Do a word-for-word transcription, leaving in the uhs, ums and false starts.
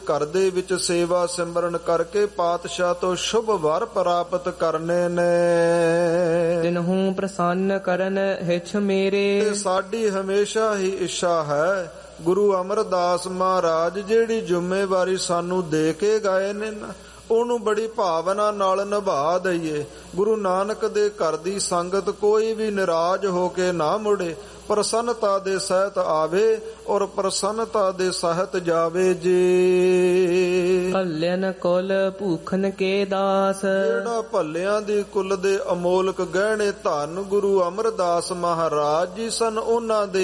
ਘਰ ਦੇ ਵਿੱਚ ਸੇਵਾ ਸਿਮਰਨ ਕਰਕੇ ਪਾਤਸ਼ਾਹ ਤੋਂ ਸ਼ੁਭ ਵਰ ਪ੍ਰਾਪਤ ਕਰਨੇ ਨੇ। ਤਿਨਹੂ ਪ੍ਰਸੰਨ ਕਰਨ ਹਿਛ ਮੇਰੇ। ਤੇ ਸਾਡੀ ਹਮੇਸ਼ਾ ਹੀ ਇੱਛਾ ਹੈ ਗੁਰੂ ਅਮਰਦਾਸ ਮਹਾਰਾਜ ਜਿਹੜੀ ਜ਼ਿੰਮੇਵਾਰੀ ਸਾਨੂੰ ਦੇ ਕੇ ਗਏ ਨੇ ਨਾ, ਉਹਨੂੰ ਬੜੀ ਭਾਵਨਾ ਨਾਲ ਨਿਭਾ ਦਈਏ। ਗੁਰੂ ਨਾਨਕ ਦੇ ਘਰ ਦੀ ਸੰਗਤ ਕੋਈ ਵੀ ਨਿਰਾਸ਼ ਹੋ ਕੇ ਨਾ ਮੁੜੇ, ਪ੍ਰਸੰਨਤਾ ਦੇ ਸਹਿਤ ਆਵੇ ਔਰ ਪ੍ਰਸੰਨਤਾ ਦੇ ਸਹਿਤ ਜਾਵੇ ਜੀ। ਭੱਲਿਆਨ ਕੁਲ ਭੂਖਨ ਕੇ ਦਾਸ। ਜਿਹੜਾ ਭੱਲਿਆਂ ਦੀ ਕੁਲ ਦੇ ਅਮੋਲਕ ਗਹਿਣੇ ਧੰਨ ਗੁਰੂ ਅਮਰਦਾਸ ਮਹਾਰਾਜ ਜੀ ਸਨ, ਉਹਨਾਂ ਦੇ